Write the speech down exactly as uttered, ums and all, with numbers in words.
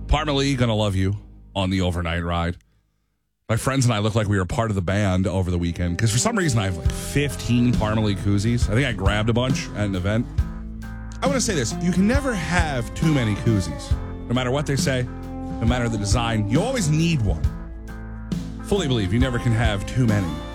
Parmalee, gonna love you on the overnight ride. My friends and I look like we were part of the band over the weekend because for some reason I have like fifteen Parmalee koozies. I think I grabbed a bunch at an event. I want to say this. You can never have too many koozies. No matter what they say, no matter the design, you always need one. Fully believe you never can have too many.